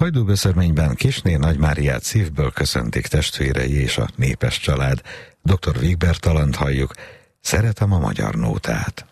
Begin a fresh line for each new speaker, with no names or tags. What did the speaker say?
Hajdúböszörményben Kisné Nagy Máriát szívből köszöntik testvérei és a népes család. Dr. Wigbert Talant halljuk, Szeretem a magyar nótát.